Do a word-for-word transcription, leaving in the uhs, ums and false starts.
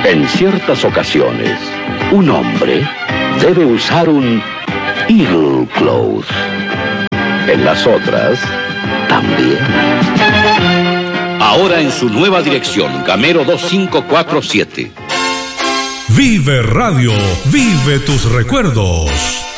En ciertas ocasiones, un hombre debe usar un Eagle Cloth. En las otras, también. Ahora en su nueva dirección, Gamero dos cinco cuatro siete. Vive Radio, vive tus recuerdos.